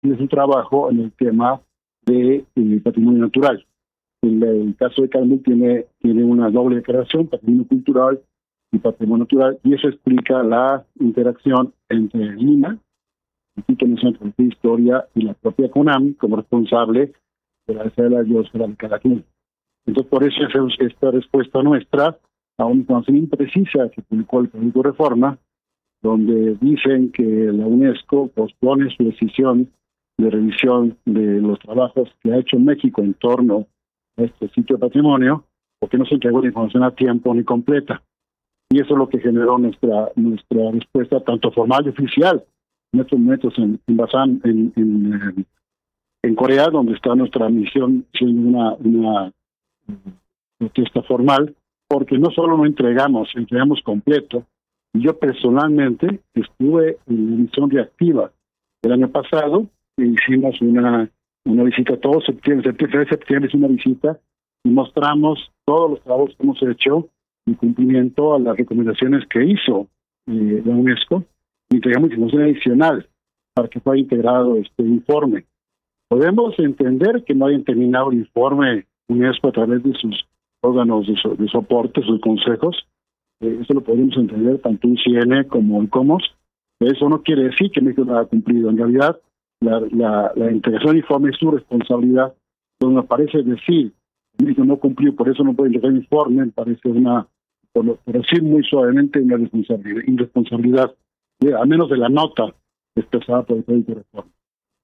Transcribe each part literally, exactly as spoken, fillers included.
de su trabajo en el tema de eh, patrimonio natural. En el caso de Calakmul tiene, tiene una doble declaración, patrimonio cultural y patrimonio natural, y eso explica la interacción entre Lima, el Instituto Nacional de Historia, y la propia CONAMI como responsable de la Reserva de la Biosfera de Calakmul. Entonces, por eso es esta respuesta nuestra a una información imprecisa que publicó el periódico Reforma, donde dicen que la UNESCO pospone su decisión de revisión de los trabajos que ha hecho México en torno a este sitio de patrimonio, porque no se entregó la información a tiempo ni completa. Y eso es lo que generó nuestra nuestra respuesta, tanto formal y oficial, en estos momentos en, en Basan, en, en, en Corea, donde está nuestra misión, siendo una, una protesta formal, porque no solo no entregamos, entregamos completo. Yo personalmente estuve en la misión reactiva el año pasado, e hicimos una, una visita todo septiembre, septiembre, septiembre es una visita, y mostramos todos los trabajos que hemos hecho en cumplimiento a las recomendaciones que hizo eh, la UNESCO, y entregamos información adicional para que fuera integrado este informe. Podemos entender que no hayan terminado el informe UNESCO a través de sus órganos de, so, de soporte, sus consejos. Eh, eso lo podemos entender tanto un C N como el COMOS. Eso no quiere decir que México no haya cumplido. En realidad, la, la, la integración del informe es su responsabilidad. Donde me parece decir que México no cumplió, por eso no puede entregar el informe, me parece una, por, lo, por decir muy suavemente, una responsabilidad, irresponsabilidad, de, al menos de la nota expresada por el Código de Reforma.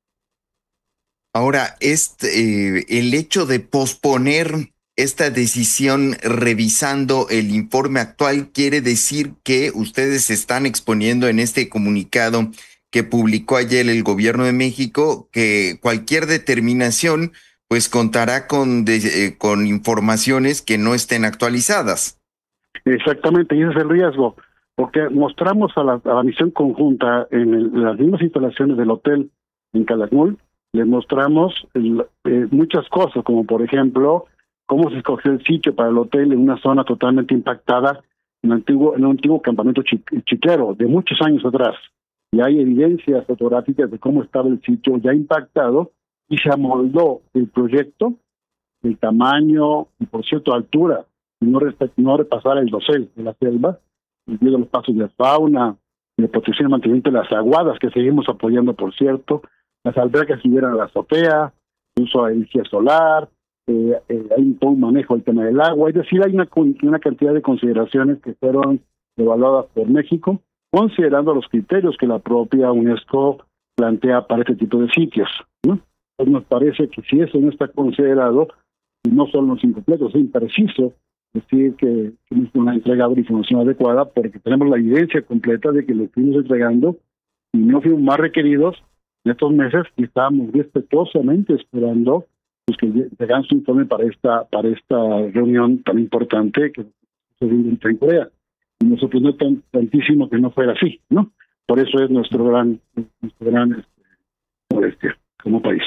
Ahora, este, eh, el hecho de posponer esta decisión revisando el informe actual quiere decir que ustedes están exponiendo en este comunicado que publicó ayer el gobierno de México que cualquier determinación pues contará con, de, eh, con informaciones que no estén actualizadas. Exactamente, y ese es el riesgo, porque mostramos a la, a la misión conjunta en, el, en las mismas instalaciones del hotel en Calakmul, les mostramos el, eh, muchas cosas, como por ejemplo cómo se escogió el sitio para el hotel en una zona totalmente impactada, en, antiguo, en un antiguo campamento chiquero de muchos años atrás. Y hay evidencias fotográficas de cómo estaba el sitio ya impactado, y se amoldó el proyecto, el tamaño y, por cierto, altura, y no, no repasar el dosel de la selva, incluido los pasos de fauna, de protección y mantenimiento de las aguadas, que seguimos apoyando, por cierto, las albercas que hubieran a la azotea, uso de energía solar, eh, eh, hay todo un manejo del tema del agua, es decir, hay una, una cantidad de consideraciones que fueron evaluadas por México, considerando los criterios que la propia UNESCO plantea para este tipo de sitios, ¿no? Pues nos parece que si eso no está considerado, no son los incompletos, es impreciso decir que, que no es una entrega de información adecuada, porque tenemos la evidencia completa de que lo fuimos entregando y no fuimos más requeridos en estos meses, y estábamos respetuosamente esperando pues, que llegaran su informe para esta para esta reunión tan importante que se vive en Corea. Y nos sorprendió tan, tantísimo que no fuera así, ¿no? Por eso es nuestro gran, nuestro gran este, molestia como país.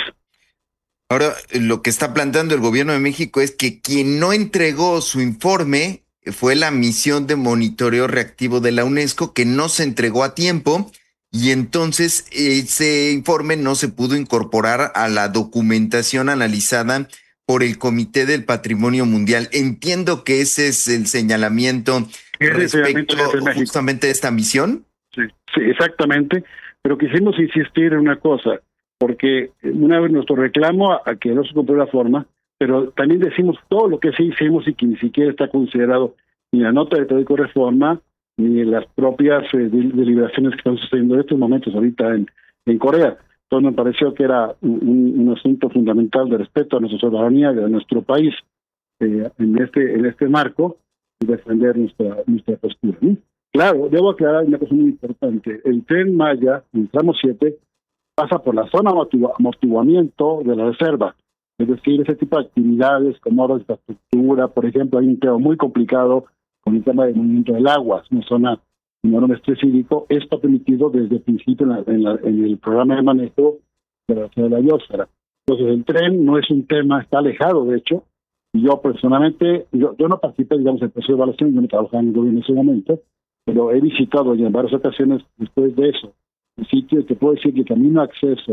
Ahora, lo que está planteando el gobierno de México es que quien no entregó su informe fue la misión de monitoreo reactivo de la UNESCO, que no se entregó a tiempo, y entonces ese informe no se pudo incorporar a la documentación analizada por el Comité del Patrimonio Mundial. Entiendo que ese es el señalamiento respecto justamente de esta misión. Sí, sí, exactamente, pero quisimos insistir en una cosa, porque una vez nuestro reclamo a, a que no se cumplió la forma, pero también decimos todo lo que sí hicimos y que ni siquiera está considerado ni la nota de Código de Reforma, ni las propias eh, deliberaciones que están sucediendo en estos momentos ahorita en, en Corea. Entonces me pareció que era un, un asunto fundamental de respeto a nuestra ciudadanía, de nuestro país, eh, en este en este marco, y defender nuestra, nuestra postura, ¿no? Claro, debo aclarar una cosa muy importante. El Tren Maya, en tramo siete, pasa por la zona de amortiguamiento de la reserva. Es decir, ese tipo de actividades como obras de infraestructura, por ejemplo, hay un tema muy complicado con el tema del movimiento del agua, es una zona de enorme estrés hídrico. Esto ha permitido desde el principio en, la, en, la, en el programa de manejo de la, de la biosfera. Entonces, el tren no es un tema, está alejado, de hecho, y yo personalmente, yo, yo no participé, digamos, en el proceso de evaluación, yo no trabajaba en el gobierno en ese momento, pero he visitado ya en varias ocasiones después de eso el sitio, que puedo decir que camino a acceso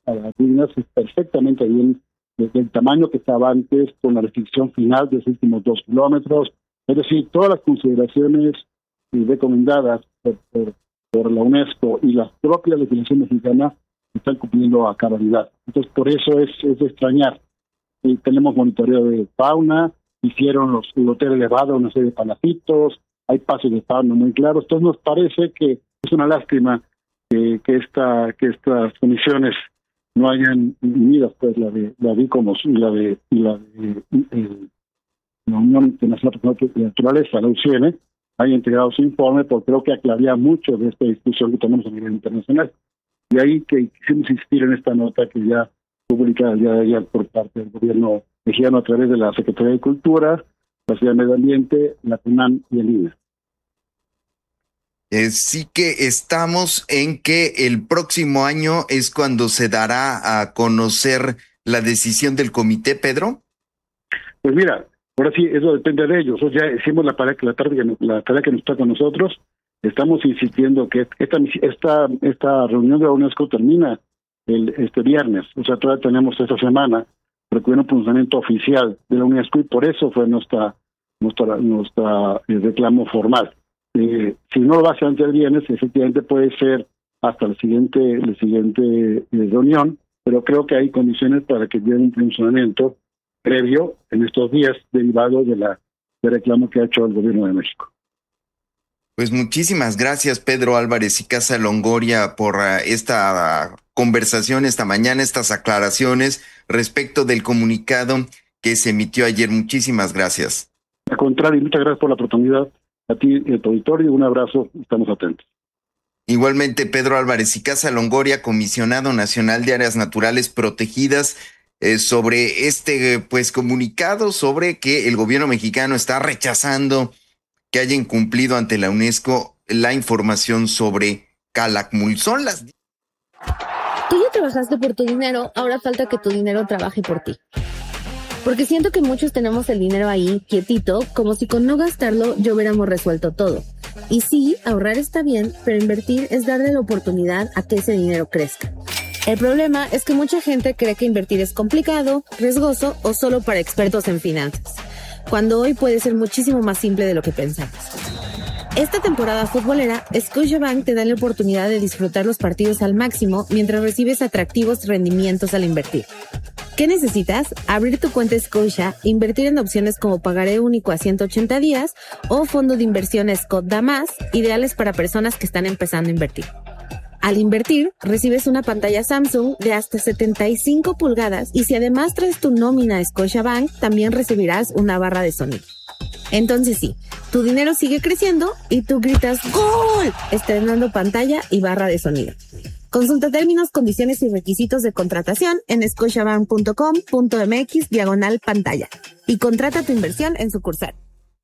a las ruinas es perfectamente bien desde el tamaño que estaba antes, con la restricción final de los últimos dos kilómetros. Es decir, todas las consideraciones recomendadas por, por, por la UNESCO y la propia legislación mexicana están cumpliendo a cabalidad. Entonces, por eso es, es de extrañar. Y tenemos monitoreo de fauna, hicieron los, el hotel elevado, una serie de palacitos, hay pasos de fauna muy claros. Entonces, nos parece que es una lástima que, que, esta, que estas comisiones no hayan unidas, pues la de la DICOMOS y la de, y la, de el, la Unión Internacional de Naturaleza, la U C N, hayan entregado su informe, porque creo que aclararía mucho de esta discusión que tenemos a nivel internacional. De ahí que quisimos insistir en esta nota que ya fue publicada el día de ayer por parte del gobierno mexicano a través de la Secretaría de Cultura, la Ciudad de Medio Ambiente, la CUNAM y el I N A. Eh, sí que estamos en que el próximo año es cuando se dará a conocer la decisión del comité, Pedro. Pues mira, ahora sí, eso depende de ellos. O sea, ya hicimos la tarea, la tarea, la tarea que nos está con nosotros. Estamos insistiendo que esta esta esta reunión de la UNESCO termina el este viernes. O sea, todavía tenemos esta semana para que hubiera un pronunciamiento oficial de la UNESCO y por eso fue nuestra nuestra nuestra eh, reclamo formal. Eh, si no lo va a hacer antes del viernes, efectivamente puede ser hasta la siguiente, la siguiente eh, reunión, pero creo que hay condiciones para que llegue un funcionamiento previo en estos días derivado de la de reclamo que ha hecho el gobierno de México. Pues muchísimas gracias, Pedro Álvarez y Casa Longoria, por uh, esta uh, conversación esta mañana, estas aclaraciones respecto del comunicado que se emitió ayer. Muchísimas gracias. Al contrario, muchas gracias por la oportunidad. A ti, a tu auditorio, un abrazo, estamos atentos. Igualmente, Pedro Álvarez y Casa Longoria, comisionado nacional de áreas naturales protegidas, eh, sobre este pues comunicado sobre que el gobierno mexicano está rechazando que haya incumplido ante la UNESCO la información sobre Calakmul. Son las... Tú ya trabajaste por tu dinero, ahora falta que tu dinero trabaje por ti. Porque siento que muchos tenemos el dinero ahí, quietito, como si con no gastarlo ya hubiéramos resuelto todo. Y sí, ahorrar está bien, pero invertir es darle la oportunidad a que ese dinero crezca. El problema es que mucha gente cree que invertir es complicado, riesgoso o solo para expertos en finanzas, cuando hoy puede ser muchísimo más simple de lo que pensamos. Esta temporada futbolera, Scotiabank te da la oportunidad de disfrutar los partidos al máximo mientras recibes atractivos rendimientos al invertir. ¿Qué necesitas? Abrir tu cuenta Scotia, invertir en opciones como pagaré único a ciento ochenta días o fondo de inversión Scott da más, ideales para personas que están empezando a invertir. Al invertir, recibes una pantalla Samsung de hasta setenta y cinco pulgadas y si además traes tu nómina a Scotiabank, también recibirás una barra de sonido. Entonces sí, tu dinero sigue creciendo y tú gritas ¡Gol!, estrenando pantalla y barra de sonido. Consulta términos, condiciones y requisitos de contratación en scotiabank punto com punto m x diagonal pantalla y contrata tu inversión en sucursal.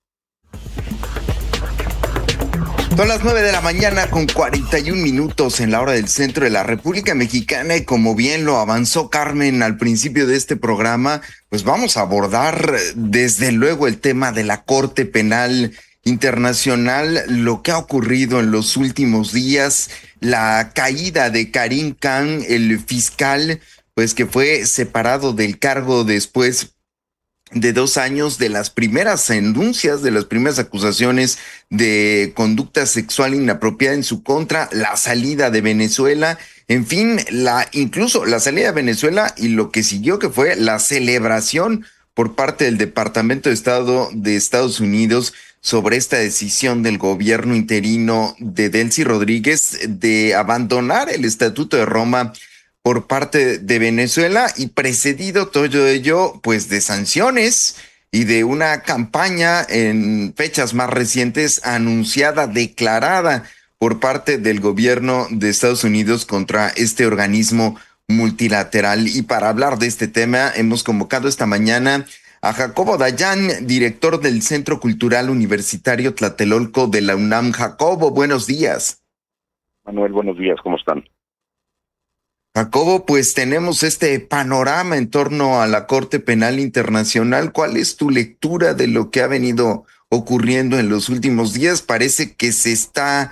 Son las nueve de la mañana con cuarenta y un minutos en la hora del centro de la República Mexicana y como bien lo avanzó Carmen al principio de este programa, pues vamos a abordar desde luego el tema de la Corte Penal Internacional, lo que ha ocurrido en los últimos días, la caída de Karim Khan, el fiscal, pues que fue separado del cargo después de dos años de las primeras denuncias, de las primeras acusaciones de conducta sexual inapropiada en su contra, la salida de Venezuela, en fin, la incluso la salida de Venezuela y lo que siguió, que fue la celebración por parte del Departamento de Estado de Estados Unidos sobre esta decisión del gobierno interino de Delcy Rodríguez de abandonar el Estatuto de Roma por parte de Venezuela y precedido todo ello pues de sanciones y de una campaña en fechas más recientes anunciada, declarada por parte del gobierno de Estados Unidos contra este organismo multilateral. Y para hablar de este tema hemos convocado esta mañana a Jacobo Dayan, director del Centro Cultural Universitario Tlatelolco de la UNAM. Jacobo, buenos días. Manuel, buenos días, ¿cómo están? Jacobo, pues tenemos este panorama en torno a la Corte Penal Internacional. ¿Cuál es tu lectura de lo que ha venido ocurriendo en los últimos días? Parece que se está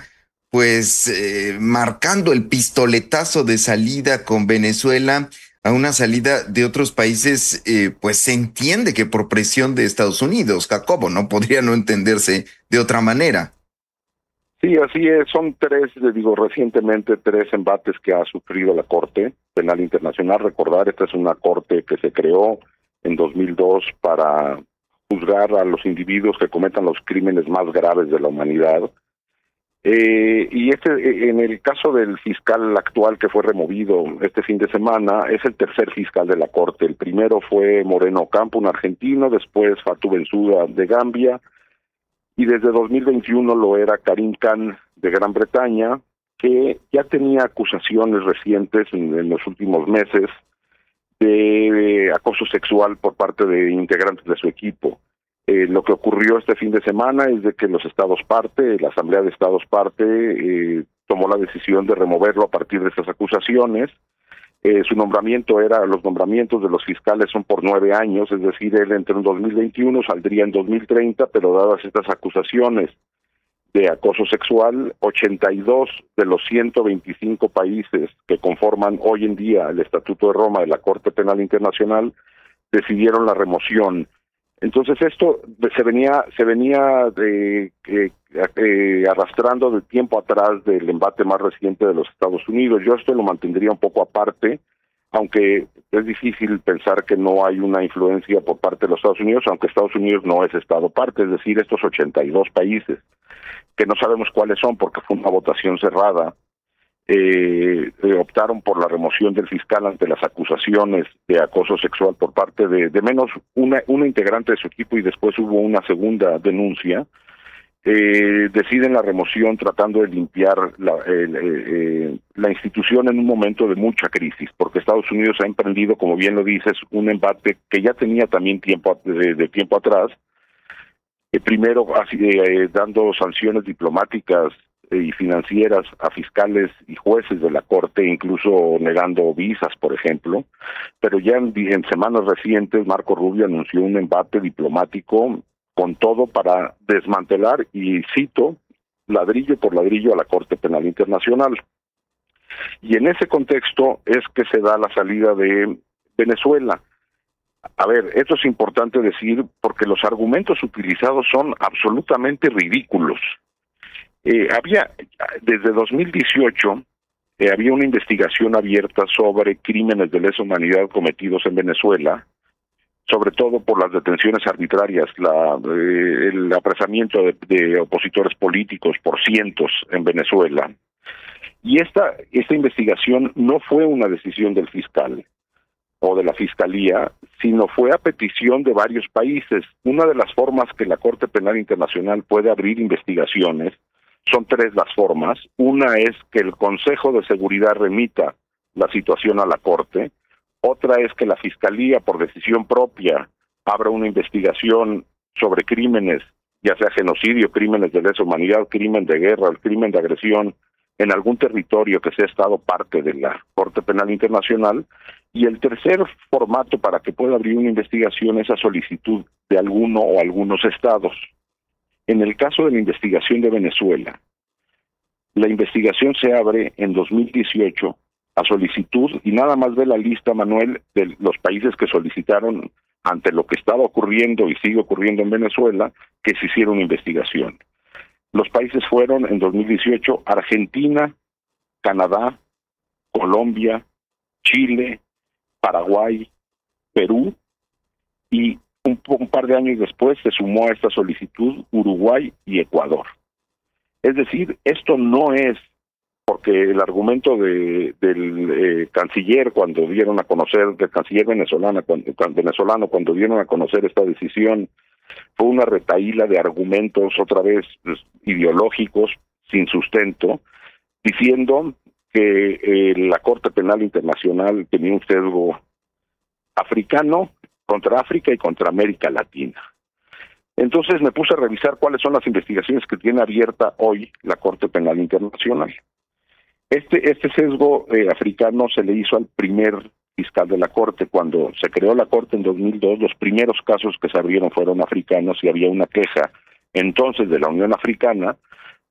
pues eh, marcando el pistoletazo de salida con Venezuela a una salida de otros países, eh, pues se entiende que por presión de Estados Unidos, Jacobo, no podría no entenderse de otra manera. Sí, así es. Son tres, les digo, recientemente tres embates que ha sufrido la Corte Penal Internacional. Recordar, esta es una corte que se creó en dos mil dos para juzgar a los individuos que cometan los crímenes más graves de la humanidad. Eh, y este, en el caso del fiscal actual que fue removido este fin de semana, es el tercer fiscal de la Corte. El primero fue Moreno Ocampo, un argentino, después Fatou Bensouda de Gambia, y desde dos mil veintiuno lo era Karim Khan de Gran Bretaña, que ya tenía acusaciones recientes en, en los últimos meses de acoso sexual por parte de integrantes de su equipo. Eh, lo que ocurrió este fin de semana es de que los estados parte, la Asamblea de Estados parte, eh, tomó la decisión de removerlo a partir de estas acusaciones. Eh, su nombramiento era, los nombramientos de los fiscales son por nueve años, es decir, él entró en dos mil veintiuno, saldría en dos mil treinta, pero dadas estas acusaciones de acoso sexual, ochenta y dos de los ciento veinticinco países que conforman hoy en día el Estatuto de Roma de la Corte Penal Internacional decidieron la remoción. Entonces esto se venía se venía de, eh, eh, arrastrando de tiempo atrás del embate más reciente de los Estados Unidos. Yo esto lo mantendría un poco aparte, aunque es difícil pensar que no hay una influencia por parte de los Estados Unidos, aunque Estados Unidos no es Estado parte, es decir, estos ochenta y dos países, que no sabemos cuáles son porque fue una votación cerrada, Eh, eh, optaron por la remoción del fiscal ante las acusaciones de acoso sexual por parte de, de menos una, una integrante de su equipo, y después hubo una segunda denuncia. Eh, deciden la remoción tratando de limpiar la, eh, eh, la institución en un momento de mucha crisis, porque Estados Unidos ha emprendido, como bien lo dices, un embate que ya tenía también tiempo de, de tiempo atrás, eh, primero así, eh, dando sanciones diplomáticas y financieras a fiscales y jueces de la Corte, incluso negando visas, por ejemplo, pero ya en, en semanas recientes Marco Rubio anunció un embate diplomático con todo para desmantelar, y cito, ladrillo por ladrillo a la Corte Penal Internacional. Y en ese contexto es que se da la salida de Venezuela. A ver, esto es importante decir porque los argumentos utilizados son absolutamente ridículos. Eh, había, desde dos mil dieciocho, eh, había una investigación abierta sobre crímenes de lesa humanidad cometidos en Venezuela, sobre todo por las detenciones arbitrarias, la, eh, el apresamiento de, de opositores políticos por cientos en Venezuela. Y esta, esta investigación no fue una decisión del fiscal o de la fiscalía, sino fue a petición de varios países. Una de las formas que la Corte Penal Internacional puede abrir investigaciones, son tres las formas. Una es que el Consejo de Seguridad remita la situación a la Corte. Otra es que la Fiscalía, por decisión propia, abra una investigación sobre crímenes, ya sea genocidio, crímenes de lesa humanidad, crimen de guerra, el crimen de agresión, en algún territorio que sea estado parte de la Corte Penal Internacional. Y el tercer formato para que pueda abrir una investigación es a solicitud de alguno o algunos estados. En el caso de la investigación de Venezuela, la investigación se abre en dos mil dieciocho a solicitud, y nada más ve la lista, Manuel, de los países que solicitaron ante lo que estaba ocurriendo y sigue ocurriendo en Venezuela, que se hiciera una investigación. Los países fueron en dos mil dieciocho Argentina, Canadá, Colombia, Chile, Paraguay, Perú, y Un, un par de años después se sumó a esta solicitud Uruguay y Ecuador. Es decir, esto no es porque el argumento de, del eh, canciller cuando dieron a conocer, del canciller venezolano cuando, venezolano cuando dieron a conocer esta decisión, fue una retahíla de argumentos otra vez pues, ideológicos, sin sustento, diciendo que eh, la Corte Penal Internacional tenía un sesgo africano contra África y contra América Latina. Entonces me puse a revisar cuáles son las investigaciones que tiene abierta hoy la Corte Penal Internacional. Este, este sesgo eh, africano se le hizo al primer fiscal de la Corte. Cuando se creó la Corte en dos mil dos, los primeros casos que se abrieron fueron africanos, y había una queja entonces de la Unión Africana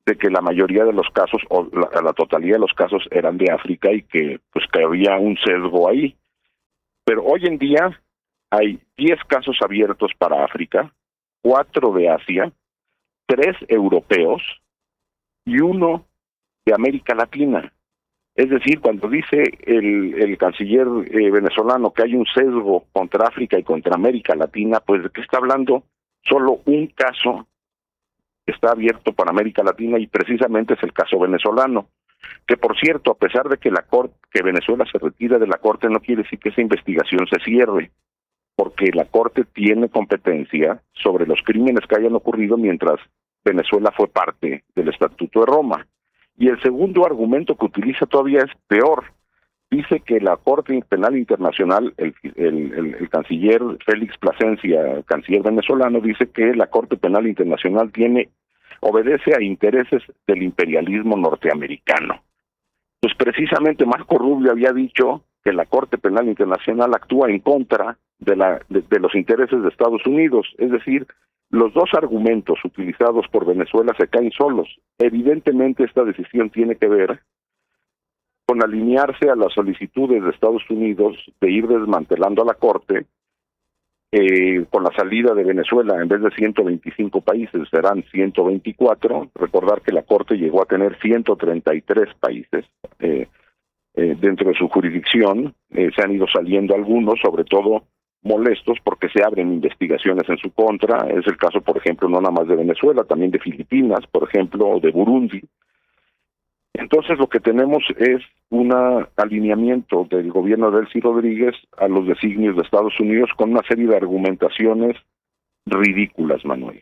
de que la mayoría de los casos, o la, la totalidad de los casos eran de África y que pues que había un sesgo ahí. Pero hoy en día hay diez casos abiertos para África, cuatro de Asia, tres europeos y uno de América Latina. Es decir, cuando dice el, el canciller eh, venezolano que hay un sesgo contra África y contra América Latina, pues ¿de qué está hablando? Solo un caso está abierto para América Latina y precisamente es el caso venezolano. Que por cierto, a pesar de que la corte, que Venezuela se retira de la corte, no quiere decir que esa investigación se cierre, porque la corte tiene competencia sobre los crímenes que hayan ocurrido mientras Venezuela fue parte del Estatuto de Roma. Y el segundo argumento que utiliza todavía es peor. Dice que la Corte Penal Internacional, el, el, el, el canciller Félix Plasencia, canciller venezolano, dice que la Corte Penal Internacional tiene obedece a intereses del imperialismo norteamericano. Pues precisamente Marco Rubio había dicho que la Corte Penal Internacional actúa en contra de, la, de, de los intereses de Estados Unidos, es decir, los dos argumentos utilizados por Venezuela se caen solos. Evidentemente esta decisión tiene que ver con alinearse a las solicitudes de Estados Unidos de ir desmantelando a la Corte eh, con la salida de Venezuela. En vez de ciento veinticinco países serán ciento veinticuatro. Recordar que la Corte llegó a tener ciento treinta y tres países eh, eh, dentro de su jurisdicción. Eh, se han ido saliendo algunos, sobre todo molestos porque se abren investigaciones en su contra. Es el caso, por ejemplo, no nada más de Venezuela, también de Filipinas, por ejemplo, o de Burundi. Entonces lo que tenemos es un alineamiento del gobierno de Delcy Rodríguez a los designios de Estados Unidos con una serie de argumentaciones ridículas, Manuel.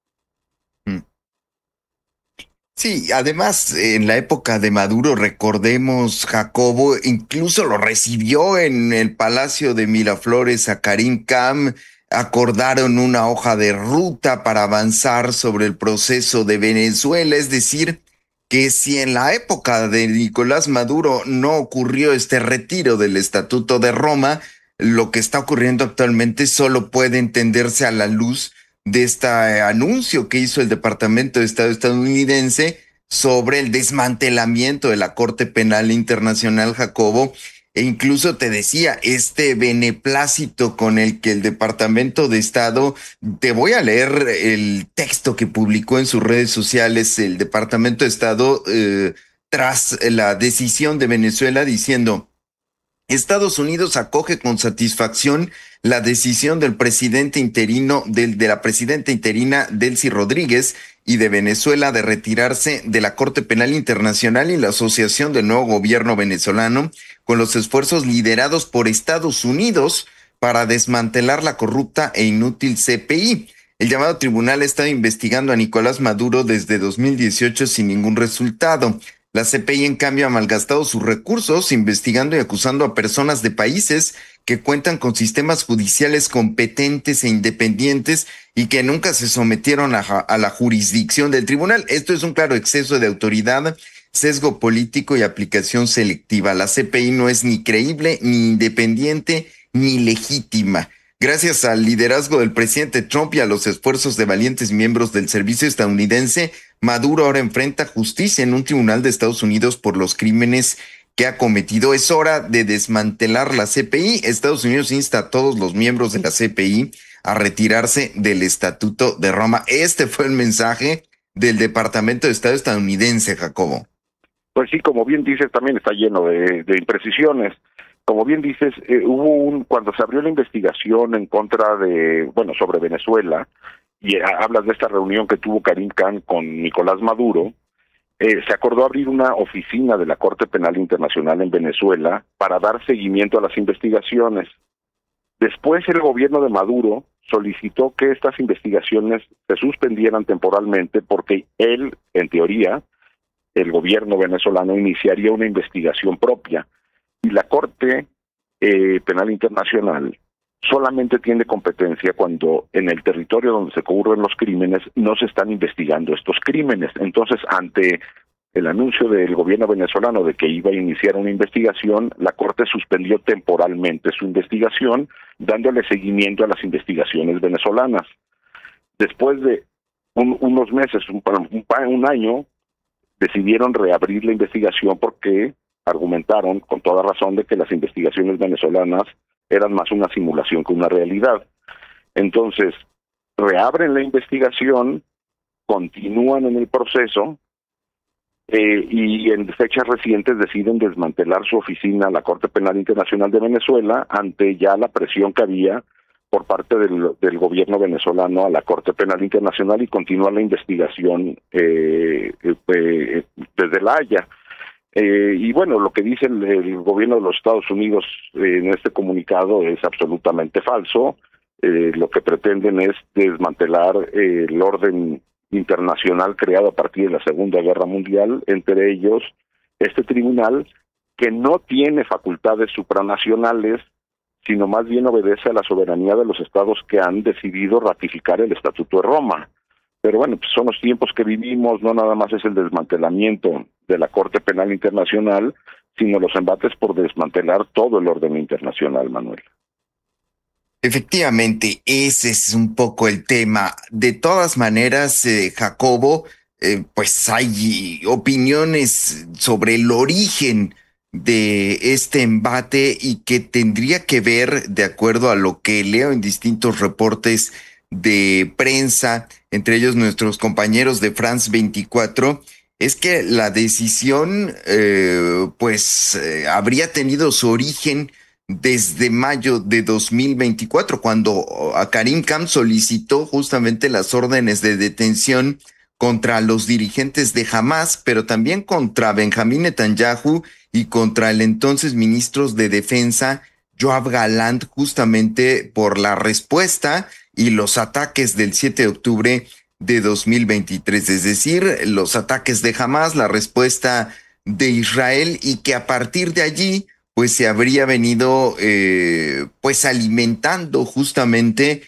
Sí, además, en la época de Maduro, recordemos, Jacobo incluso lo recibió en el Palacio de Miraflores a Karim Khan, acordaron una hoja de ruta para avanzar sobre el proceso de Venezuela, es decir, que si en la época de Nicolás Maduro no ocurrió este retiro del Estatuto de Roma, lo que está ocurriendo actualmente solo puede entenderse a la luz de este anuncio que hizo el Departamento de Estado estadounidense sobre el desmantelamiento de la Corte Penal Internacional, Jacobo, e incluso te decía, este beneplácito con el que el Departamento de Estado, te voy a leer el texto que publicó en sus redes sociales el Departamento de Estado eh, tras la decisión de Venezuela, diciendo: Estados Unidos acoge con satisfacción la decisión del presidente interino, del, de la presidenta interina Delcy Rodríguez y de Venezuela de retirarse de la Corte Penal Internacional y la asociación del nuevo gobierno venezolano con los esfuerzos liderados por Estados Unidos para desmantelar la corrupta e inútil C P I. El llamado tribunal ha estado investigando a Nicolás Maduro desde dos mil dieciocho sin ningún resultado. La C P I, en cambio, ha malgastado sus recursos investigando y acusando a personas de países que cuentan con sistemas judiciales competentes e independientes y que nunca se sometieron a, a la jurisdicción del tribunal. Esto es un claro exceso de autoridad, sesgo político y aplicación selectiva. La C P I no es ni creíble, ni independiente, ni legítima. Gracias al liderazgo del presidente Trump y a los esfuerzos de valientes miembros del servicio estadounidense, Maduro ahora enfrenta justicia en un tribunal de Estados Unidos por los crímenes que ha cometido. Es hora de desmantelar la C P I. Estados Unidos insta a todos los miembros de la C P I a retirarse del Estatuto de Roma. Este fue el mensaje del Departamento de Estado estadounidense, Jacobo. Pues sí, como bien dices, también está lleno de, de imprecisiones. Como bien dices, eh, hubo un, cuando se abrió la investigación en contra de, bueno, sobre Venezuela, y eh, hablas de esta reunión que tuvo Karim Khan con Nicolás Maduro, eh, se acordó abrir una oficina de la Corte Penal Internacional en Venezuela para dar seguimiento a las investigaciones. Después el gobierno de Maduro solicitó que estas investigaciones se suspendieran temporalmente porque él, en teoría, el gobierno venezolano iniciaría una investigación propia. Y la Corte eh, Penal Internacional solamente tiene competencia cuando en el territorio donde se ocurren los crímenes no se están investigando estos crímenes. Entonces, ante el anuncio del gobierno venezolano de que iba a iniciar una investigación, la Corte suspendió temporalmente su investigación, dándole seguimiento a las investigaciones venezolanas. Después de un, unos meses, un, un, un año, decidieron reabrir la investigación porque argumentaron con toda razón de que las investigaciones venezolanas eran más una simulación que una realidad. Entonces, reabren la investigación, continúan en el proceso, eh, y en fechas recientes deciden desmantelar su oficina, la Corte Penal Internacional de Venezuela, ante ya la presión que había por parte del, del gobierno venezolano a la Corte Penal Internacional, y continúa la investigación eh, eh, desde La Haya. Eh, y bueno, lo que dice el, el gobierno de los Estados Unidos eh, en este comunicado es absolutamente falso. Eh, lo que pretenden es desmantelar eh, el orden internacional creado a partir de la Segunda Guerra Mundial, entre ellos este tribunal que no tiene facultades supranacionales, sino más bien obedece a la soberanía de los estados que han decidido ratificar el Estatuto de Roma. Pero bueno, pues son los tiempos que vivimos, no nada más es el desmantelamiento de la Corte Penal Internacional, sino los embates por desmantelar todo el orden internacional, Manuel. Efectivamente, ese es un poco el tema. De todas maneras, eh, Jacobo, eh, pues hay opiniones sobre el origen de este embate y que tendría que ver, de acuerdo a lo que leo en distintos reportes de prensa, entre ellos nuestros compañeros de France veinticuatro, es que la decisión eh, pues eh, habría tenido su origen desde mayo de dos mil veinticuatro, cuando a Karim Khan solicitó justamente las órdenes de detención contra los dirigentes de Hamás, pero también contra Benjamín Netanyahu y contra el entonces ministro de Defensa, Yoav Gallant, justamente por la respuesta y los ataques del siete de octubre de dos mil veintitrés, es decir, los ataques de Hamás, la respuesta de Israel, y que a partir de allí pues se habría venido eh, pues alimentando justamente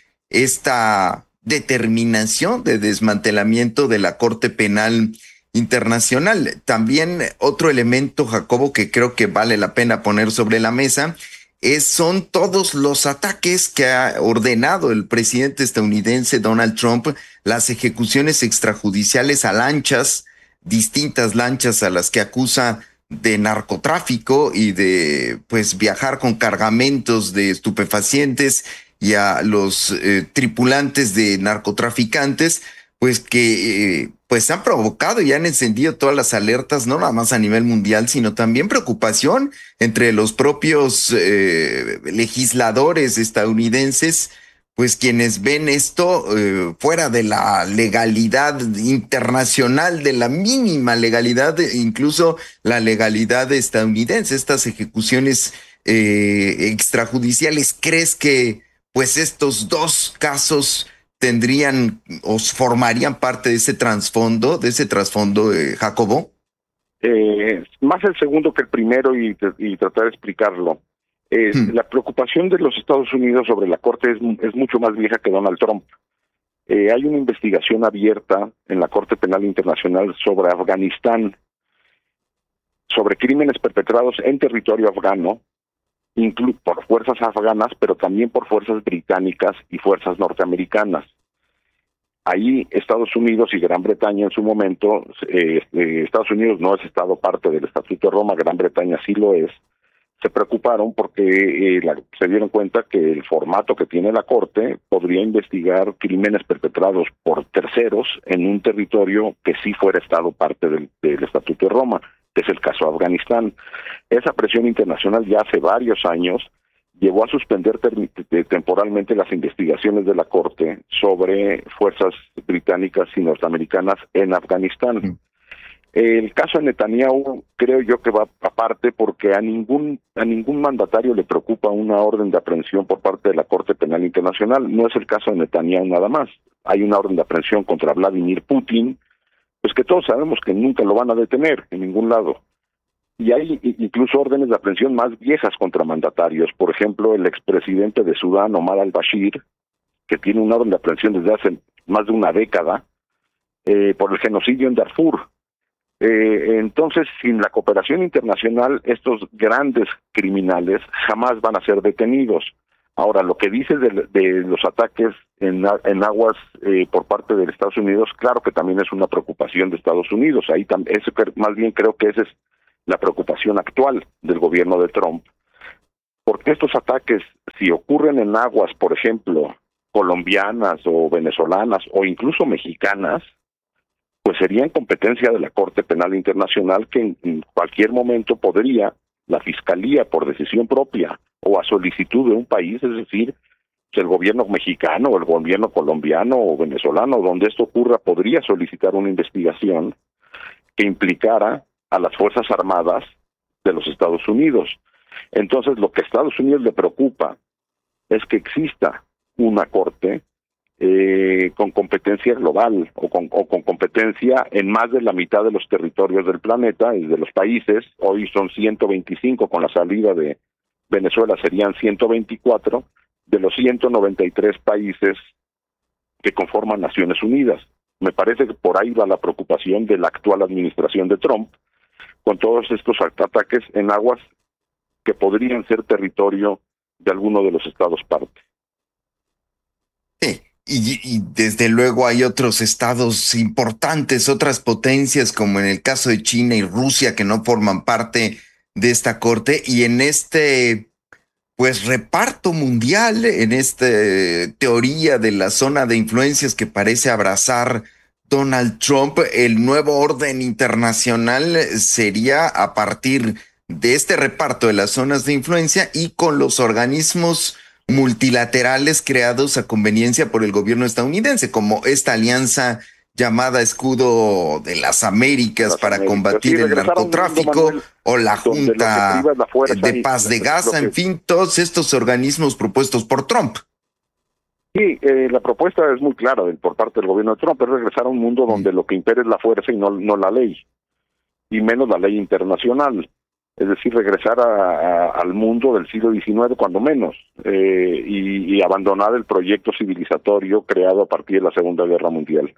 esta determinación de desmantelamiento de la Corte Penal Internacional. También otro elemento, Jacobo, que creo que vale la pena poner sobre la mesa, es, son todos los ataques que ha ordenado el presidente estadounidense Donald Trump, las ejecuciones extrajudiciales a lanchas, distintas lanchas a las que acusa de narcotráfico y de pues viajar con cargamentos de estupefacientes, y a los eh, tripulantes de narcotraficantes, pues que eh, pues han provocado y han encendido todas las alertas, no nada más a nivel mundial, sino también preocupación entre los propios eh, legisladores estadounidenses, pues quienes ven esto eh, fuera de la legalidad internacional, de la mínima legalidad, incluso la legalidad estadounidense, estas ejecuciones eh, extrajudiciales. ¿Crees que pues estos dos casos tendrían o formarían parte de ese trasfondo, de ese trasfondo, eh, Jacobo? Eh, más el segundo que el primero, y, y tratar de explicarlo. Eh, hmm. La preocupación de los Estados Unidos sobre la Corte es, es mucho más vieja que Donald Trump. Eh, hay una investigación abierta en la Corte Penal Internacional sobre Afganistán, sobre crímenes perpetrados en territorio afgano, inclu- por fuerzas afganas, pero también por fuerzas británicas y fuerzas norteamericanas. Ahí Estados Unidos y Gran Bretaña en su momento, eh, eh, Estados Unidos no es Estado parte del Estatuto de Roma, Gran Bretaña sí lo es, se preocuparon porque eh, la, se dieron cuenta que el formato que tiene la Corte podría investigar crímenes perpetrados por terceros en un territorio que sí fuera Estado parte del, del Estatuto de Roma, que es el caso de Afganistán. Esa presión internacional ya hace varios años llevó a suspender temporalmente las investigaciones de la Corte sobre fuerzas británicas y norteamericanas en Afganistán. Mm. El caso de Netanyahu creo yo que va aparte, porque a ningún a ningún mandatario le preocupa una orden de aprehensión por parte de la Corte Penal Internacional. No es el caso de Netanyahu nada más. Hay una orden de aprehensión contra Vladimir Putin, pues que todos sabemos que nunca lo van a detener en ningún lado. Y hay incluso órdenes de aprehensión más viejas contra mandatarios. Por ejemplo, el expresidente de Sudán, Omar al-Bashir, que tiene una orden de aprehensión desde hace más de una década eh, por el genocidio en Darfur. Eh, entonces, sin la cooperación internacional, estos grandes criminales jamás van a ser detenidos. Ahora, lo que dices de, de los ataques en, en aguas eh, por parte de Estados Unidos, claro que también es una preocupación de Estados Unidos. Ahí también, eso más bien creo que esa es la preocupación actual del gobierno de Trump, porque estos ataques, si ocurren en aguas, por ejemplo, colombianas o venezolanas o incluso mexicanas, pues sería en competencia de la Corte Penal Internacional, que en, en cualquier momento podría la Fiscalía, por decisión propia o a solicitud de un país, es decir, el gobierno mexicano o el gobierno colombiano o venezolano, donde esto ocurra, podría solicitar una investigación que implicara a las Fuerzas Armadas de los Estados Unidos. Entonces, lo que a Estados Unidos le preocupa es que exista una corte eh, con competencia global o con, o con competencia en más de la mitad de los territorios del planeta y de los países. Hoy son ciento veinticinco, con la salida de Venezuela serían ciento veinticuatro, de los ciento noventa y tres países que conforman Naciones Unidas. Me parece que por ahí va la preocupación de la actual administración de Trump con todos estos ataques en aguas que podrían ser territorio de alguno de los estados parte. Sí, y, y desde luego hay otros estados importantes, otras potencias, como en el caso de China y Rusia, que no forman parte de esta corte, y en este pues reparto mundial, en esta teoría de la zona de influencias que parece abrazar Donald Trump, el nuevo orden internacional sería a partir de este reparto de las zonas de influencia y con los organismos multilaterales creados a conveniencia por el gobierno estadounidense, como esta alianza llamada Escudo de las Américas las para Américas. combatir sí, el narcotráfico, mundo, Manuel, o la Junta la de Paz de Gaza, en fin, todos estos organismos propuestos por Trump. Sí, eh, la propuesta es muy clara por parte del gobierno de Trump, es regresar a un mundo donde mm. lo que impera es la fuerza y no, no la ley, y menos la ley internacional. Es decir, regresar a, a, al mundo del siglo diecinueve, cuando menos, eh, y, y abandonar el proyecto civilizatorio creado a partir de la Segunda Guerra Mundial.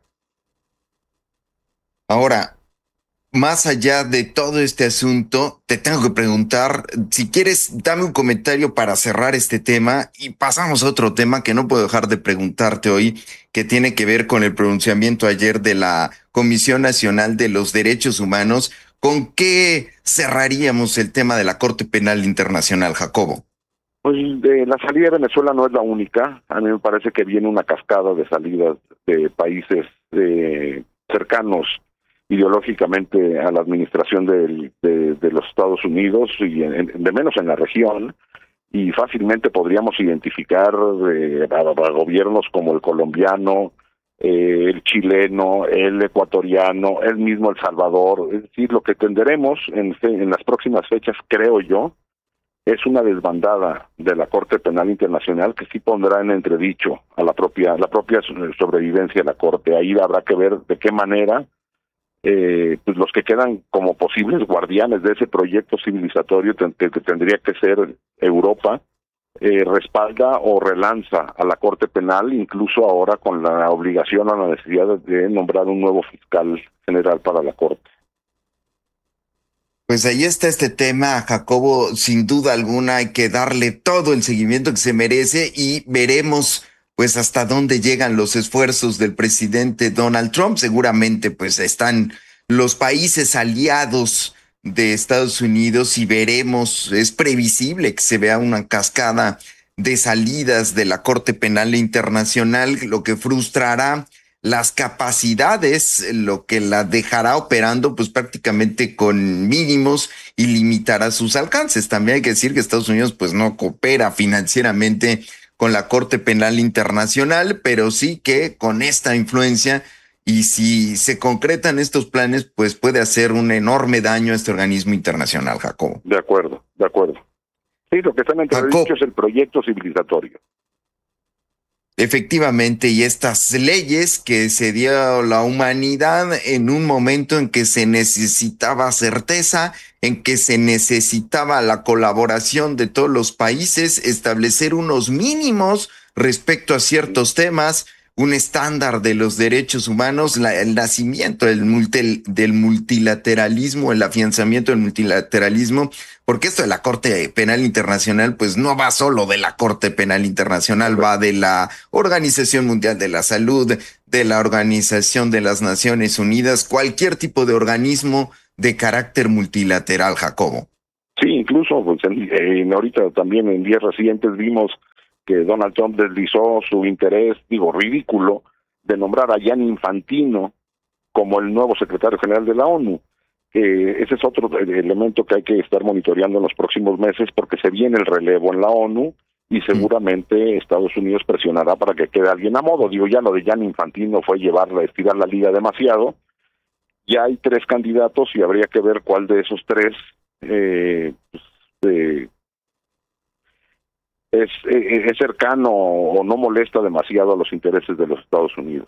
Ahora, más allá de todo este asunto, te tengo que preguntar, si quieres, dame un comentario para cerrar este tema y pasamos a otro tema que no puedo dejar de preguntarte hoy, que tiene que ver con el pronunciamiento ayer de la Comisión Nacional de los Derechos Humanos. ¿Con qué cerraríamos el tema de la Corte Penal Internacional, Jacobo? Pues eh, la salida de Venezuela no es la única. A mí me parece que viene una cascada de salidas de países eh, cercanos ideológicamente a la administración de, de, de los Estados Unidos y en, de menos en la región, y fácilmente podríamos identificar eh, a, a gobiernos como el colombiano, eh, el chileno, el ecuatoriano, el mismo El Salvador. Es decir, lo que tendremos en, en las próximas fechas, creo yo, es una desbandada de la Corte Penal Internacional que sí pondrá en entredicho a la propia la propia sobrevivencia de la Corte. Ahí habrá que ver de qué manera Eh, pues los que quedan como posibles guardianes de ese proyecto civilizatorio que tendría que ser Europa, eh, respalda o relanza a la Corte Penal, incluso ahora con la obligación o la necesidad de nombrar un nuevo fiscal general para la Corte. Pues ahí está este tema, Jacobo. Sin duda alguna hay que darle todo el seguimiento que se merece y veremos pues hasta dónde llegan los esfuerzos del presidente Donald Trump. Seguramente pues están los países aliados de Estados Unidos y veremos, es previsible que se vea una cascada de salidas de la Corte Penal Internacional, lo que frustrará las capacidades, lo que la dejará operando pues prácticamente con mínimos y limitará sus alcances. También hay que decir que Estados Unidos pues no coopera financieramente con la Corte Penal Internacional, pero sí que con esta influencia, y si se concretan estos planes, pues puede hacer un enorme daño a este organismo internacional, Jacobo. De acuerdo, de acuerdo. Sí, lo que están entredicho es el proyecto civilizatorio. Efectivamente, y estas leyes que se dio la humanidad en un momento en que se necesitaba certeza, en que se necesitaba la colaboración de todos los países, establecer unos mínimos respecto a ciertos temas, un estándar de los derechos humanos, la, el nacimiento del, multi, del multilateralismo, el afianzamiento del multilateralismo, porque esto de la Corte Penal Internacional, pues no va solo de la Corte Penal Internacional, va de la Organización Mundial de la Salud, de la Organización de las Naciones Unidas, cualquier tipo de organismo de carácter multilateral, Jacobo. Sí, incluso pues, en, en, ahorita también en días recientes vimos que Donald Trump deslizó su interés, digo, ridículo, de nombrar a Gianni Infantino como el nuevo secretario general de la ONU. Eh, ese es otro elemento que hay que estar monitoreando en los próximos meses porque se viene el relevo en la ONU y seguramente Estados Unidos presionará para que quede alguien a modo. Digo, ya lo de Gianni Infantino fue llevarla, estirar la liga demasiado. Ya hay tres candidatos y habría que ver cuál de esos tres eh, pues, eh, Es, es, es cercano o no molesta demasiado a los intereses de los Estados Unidos.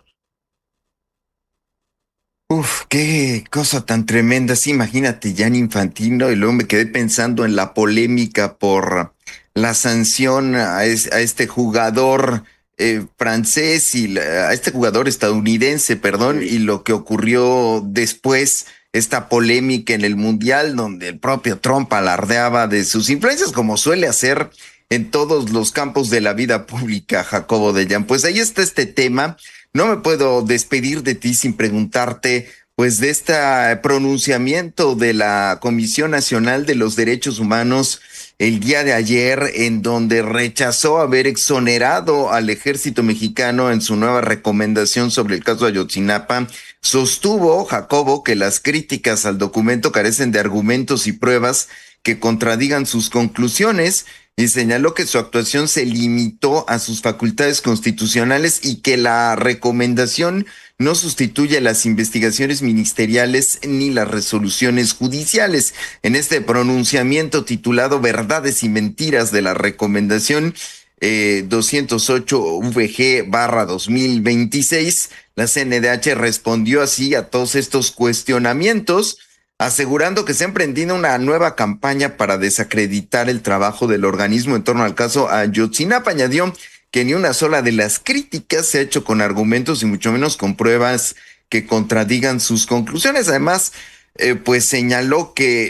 Uf, qué cosa tan tremenda. Sí, imagínate, Gianni Infantino, y luego me quedé pensando en la polémica por la sanción a, es, a este jugador eh, francés y la, a este jugador estadounidense, perdón, sí. Y lo que ocurrió después, esta polémica en el Mundial, donde el propio Trump alardeaba de sus influencias, como suele hacer en todos los campos de la vida pública, Jacobo Dellán. Pues ahí está este tema. No me puedo despedir de ti sin preguntarte, pues, de este pronunciamiento de la Comisión Nacional de los Derechos Humanos el día de ayer, en donde rechazó haber exonerado al ejército mexicano en su nueva recomendación sobre el caso Ayotzinapa. Sostuvo, Jacobo, que las críticas al documento carecen de argumentos y pruebas que contradigan sus conclusiones, y señaló que su actuación se limitó a sus facultades constitucionales y que la recomendación no sustituye las investigaciones ministeriales ni las resoluciones judiciales. En este pronunciamiento titulado Verdades y Mentiras de la Recomendación eh, doscientos ocho V G barra dos mil veintiséis, la C N D H respondió así a todos estos cuestionamientos, asegurando que se ha emprendido una nueva campaña para desacreditar el trabajo del organismo en torno al caso Ayotzinapa. Añadió que ni una sola de las críticas se ha hecho con argumentos y mucho menos con pruebas que contradigan sus conclusiones. Además, eh, pues señaló que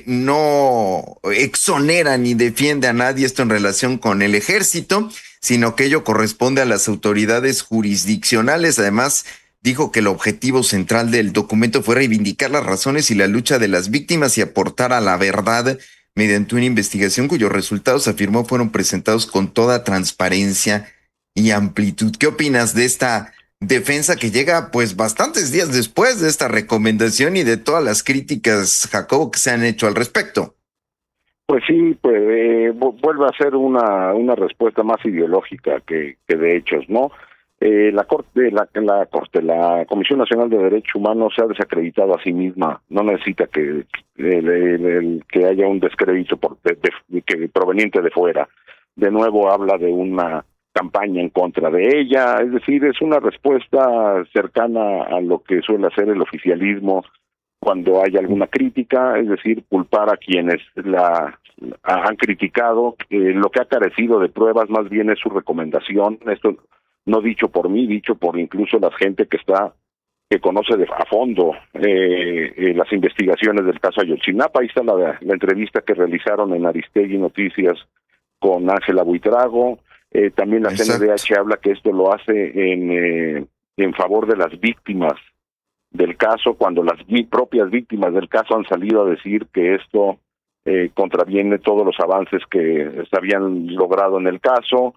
no exonera ni defiende a nadie, esto en relación con el ejército, sino que ello corresponde a las autoridades jurisdiccionales. Además, dijo que el objetivo central del documento fue reivindicar las razones y la lucha de las víctimas y aportar a la verdad mediante una investigación cuyos resultados, afirmó, fueron presentados con toda transparencia y amplitud. ¿Qué opinas de esta defensa que llega pues bastantes días después de esta recomendación y de todas las críticas, Jacobo, que se han hecho al respecto? Pues sí, pues eh, vuelve a ser una, una respuesta más ideológica que, que de hechos, ¿no? Eh, la corte, la, la corte, la Comisión Nacional de Derechos Humanos se ha desacreditado a sí misma. No necesita que el, el, el, que haya un descrédito por, de, de, que proveniente de fuera. De nuevo habla de una campaña en contra de ella. Es decir, es una respuesta cercana a lo que suele hacer el oficialismo cuando hay alguna crítica, es decir, culpar a quienes la han criticado. Eh, lo que ha carecido de pruebas más bien es su recomendación. Esto no dicho por mí, dicho por incluso la gente que está, que conoce de, a fondo eh, eh, las investigaciones del caso Ayotzinapa. Ahí está la, la entrevista que realizaron en Aristegui Noticias con Ángela Buitrago. Eh, también la Exacto. C N D H habla que esto lo hace en, eh, en favor de las víctimas del caso, cuando las propias víctimas del caso han salido a decir que esto eh, contraviene todos los avances que se habían logrado en el caso.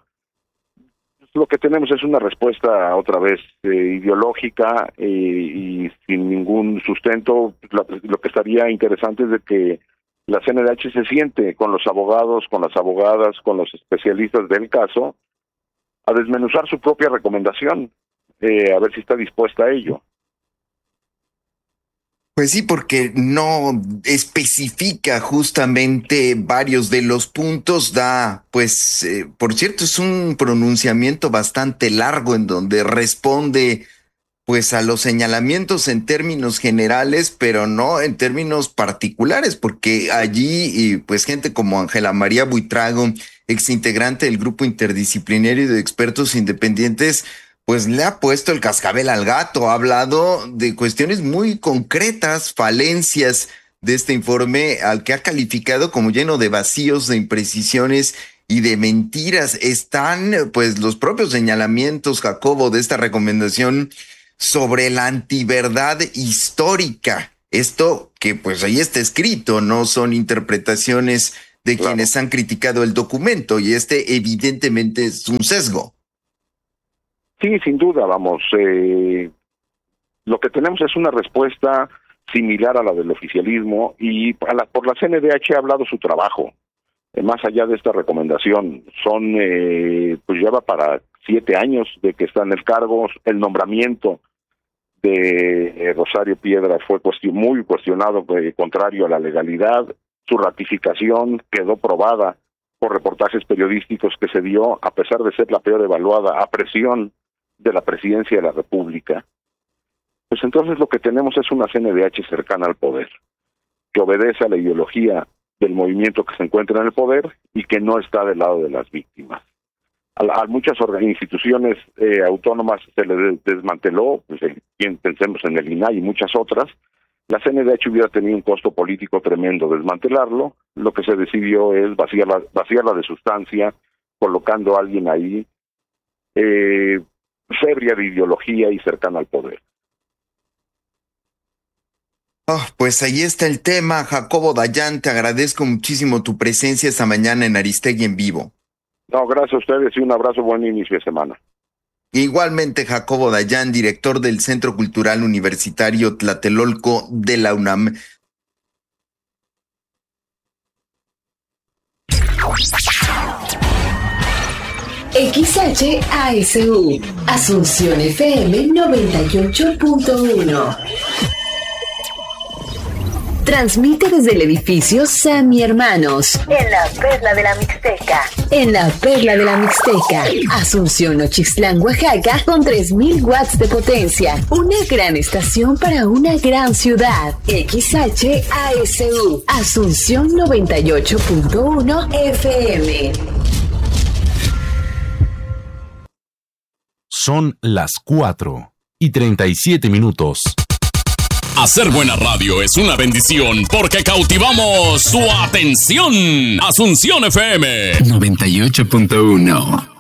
Lo que tenemos es una respuesta otra vez eh, ideológica eh, y sin ningún sustento. Lo, lo que estaría interesante es de que la C N D H se siente con los abogados, con las abogadas, con los especialistas del caso a desmenuzar su propia recomendación, eh, a ver si está dispuesta a ello. Pues sí, porque no especifica justamente varios de los puntos, da, pues, eh, por cierto, es un pronunciamiento bastante largo en donde responde, pues, a los señalamientos en términos generales, pero no en términos particulares, porque allí, pues, gente como Ángela María Buitrago, exintegrante del grupo interdisciplinario de expertos independientes, pues le ha puesto el cascabel al gato, ha hablado de cuestiones muy concretas, falencias de este informe, al que ha calificado como lleno de vacíos, de imprecisiones y de mentiras. Están pues los propios señalamientos, Jacobo, de esta recomendación sobre la antiverdad histórica. Esto que pues ahí está escrito, no son interpretaciones de claro. quienes han criticado el documento, y este evidentemente es un sesgo. Sí, sin duda, vamos. Eh, lo que tenemos es una respuesta similar a la del oficialismo, y a la, por la C N D H ha hablado su trabajo. Eh, más allá de esta recomendación, son, eh, pues ya va para siete años de que está en el cargo. El nombramiento de eh, Rosario Piedra fue cuestion, muy cuestionado, eh, contrario a la legalidad. Su ratificación quedó probada por reportajes periodísticos que se dio, a pesar de ser la peor evaluada, a presión de la Presidencia de la República. Pues entonces lo que tenemos es una C N D H cercana al poder, que obedece a la ideología del movimiento que se encuentra en el poder y que no está del lado de las víctimas. A, a muchas instituciones eh, autónomas se les desmanteló, pues, eh, pensemos en el I N A I y muchas otras. La C N D H hubiera tenido un costo político tremendo desmantelarlo. Lo que se decidió es vaciarla, vaciarla de sustancia, colocando a alguien ahí eh, férrea de ideología y cercana al poder. Oh, pues ahí está el tema, Jacobo Dayan. Te agradezco muchísimo tu presencia esta mañana en Aristegui en Vivo. No, gracias a ustedes y un abrazo, buen inicio de semana. Igualmente, Jacobo Dayan, director del Centro Cultural Universitario Tlatelolco de la UNAM. X H A S U, Asunción F M noventa y ocho punto uno. Transmite desde el edificio Sammy Hermanos, en la Perla de la Mixteca. En la Perla de la Mixteca, Asunción Ochislán, Oaxaca, con tres mil watts de potencia. Una gran estación para una gran ciudad. X H A S U, Asunción noventa y ocho punto uno F M. Son las cuatro y treinta y siete minutos. Hacer buena radio es una bendición porque cautivamos su atención. Asunción F M noventa y ocho punto uno.